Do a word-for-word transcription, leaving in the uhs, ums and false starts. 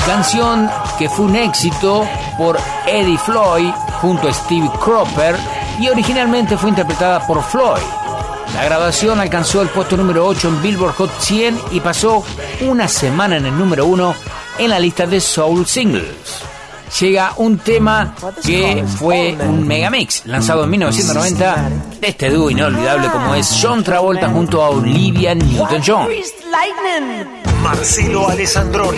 Canción que fue un éxito por Eddie Floyd junto a Steve Cropper y originalmente fue interpretada por Floyd. La grabación alcanzó el puesto número ocho en Billboard Hot cien y pasó una semana en el número uno en la lista de Soul Singles. Llega un tema que fue un megamix lanzado en mil novecientos noventa de este dúo inolvidable como es John Travolta junto a Olivia Newton-John. Marcelo Alessandroni